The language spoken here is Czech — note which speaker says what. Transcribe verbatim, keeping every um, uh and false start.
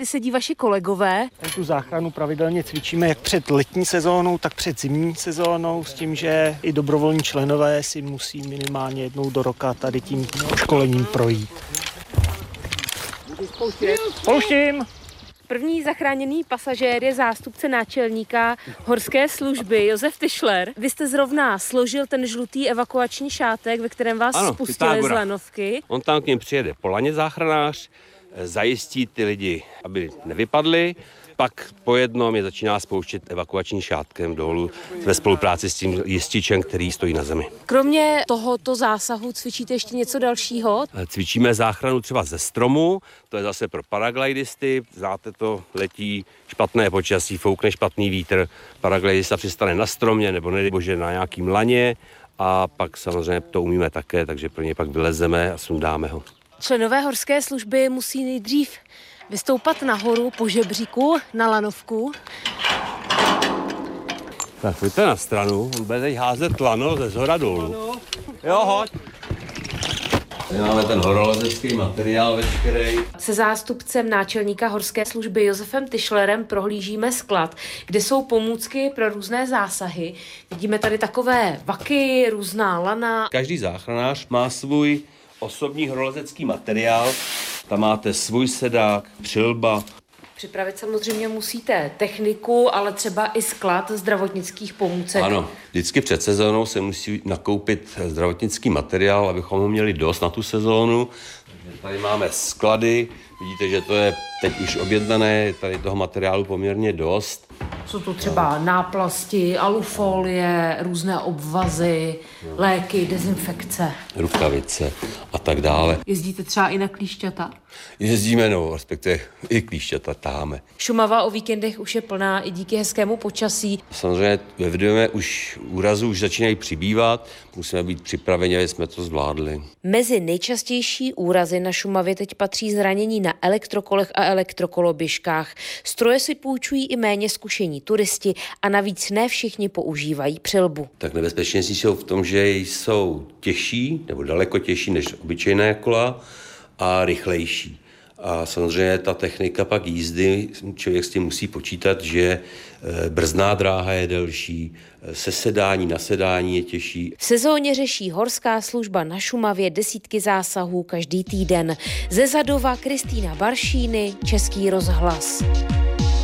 Speaker 1: sedí vaši kolegové.
Speaker 2: Tu záchranu pravidelně cvičíme jak před letní sezónou, tak před zimní sezónou, s tím, že i dobrovolní členové si musí minimálně jednou do roka tady tím školením projít. Pouštím!
Speaker 1: První zachráněný pasažér je zástupce náčelníka horské služby Josef Tischler. Vy jste zrovna složil ten žlutý evakuační šátek, ve kterém vás ano, spustili z lanovky.
Speaker 3: On tam k něm přijede po laně záchranář, zajistí ty lidi, aby nevypadli, pak po jednom je začíná spouštět evakuační šátkem dolů ve spolupráci s tím jističem, který stojí na zemi.
Speaker 1: Kromě tohoto zásahu cvičíte ještě něco dalšího?
Speaker 3: Cvičíme záchranu třeba ze stromu, to je zase pro paraglidisty, znáte to, letí špatné počasí, foukne špatný vítr, paraglidista přistane na stromě nebo nedej bože na nějakým laně a pak samozřejmě to umíme také, takže pro ně pak vylezeme a sundáme ho.
Speaker 1: Členové horské služby musí nejdřív vystoupat nahoru po žebříku na lanovku.
Speaker 3: Tak pojďte na stranu, on bude teď házet lano ze zhora dolů. Jo, hoď. Tady máme ten horolezecký materiál veškerý.
Speaker 1: Se zástupcem náčelníka horské služby Josefem Tischlerem prohlížíme sklad, kde jsou pomůcky pro různé zásahy. Vidíme tady takové vaky, různá lana.
Speaker 3: Každý záchranář má svůj osobní horolezecký materiál. Tam máte svůj sedák, přilba.
Speaker 1: Připravit samozřejmě musíte techniku, ale třeba i sklad zdravotnických pomůcek.
Speaker 3: Ano, vždycky před sezónou se musí nakoupit zdravotnický materiál, abychom ho měli dost na tu sezónu. Tady máme sklady, vidíte, že to je teď už objednané, je tady toho materiálu poměrně dost.
Speaker 1: Jsou to třeba náplasti, alufolie, různé obvazy, léky, dezinfekce.
Speaker 3: Rukavice a tak dále.
Speaker 1: Jezdíte třeba i na klíšťata?
Speaker 3: Jezdíme, no, respektive i klíšťata táháme.
Speaker 1: Šumava o víkendech už je plná i díky hezkému počasí.
Speaker 3: Samozřejmě ve Vrdově už úrazů už začínají přibývat, musíme být připraveni, aby jsme to zvládli.
Speaker 1: Mezi nejčastější úrazy na Šumavě teď patří zranění na elektrokolech a elektrokoloběžkách. Stroje si půjčují i méně zkušení turisti a navíc ne všichni používají přilbu.
Speaker 3: Tak nebezpečnější jsou v tom, že jsou těžší nebo daleko těžší než obyčejné kola a rychlejší. A samozřejmě ta technika pak jízdy, člověk s tím musí počítat, že brzdná dráha je delší, sesedání na sedání je těžší.
Speaker 1: V sezóně řeší horská služba na Šumavě desítky zásahů každý týden. Ze Zadova Kristýna Baršíny, Český rozhlas.